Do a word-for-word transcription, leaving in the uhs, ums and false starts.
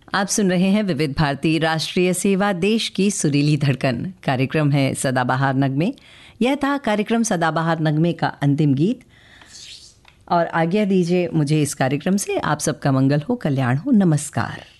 आप सुन रहे हैं विविध भारती राष्ट्रीय सेवा, देश की सुरीली धड़कन। कार्यक्रम है सदाबहार नगमे। यह था कार्यक्रम सदाबहार नगमे का अंतिम गीत। और आज्ञा दीजिए मुझे इस कार्यक्रम से। आप सबका मंगल हो, कल्याण हो। नमस्कार।